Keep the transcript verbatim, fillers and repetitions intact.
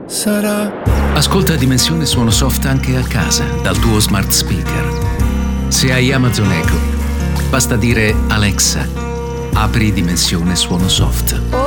sarà. Ascolta Dimensione Suono Soft anche a casa dal tuo smart speaker. Se hai Amazon Echo, basta dire Alexa, apri Dimensione Suono Soft.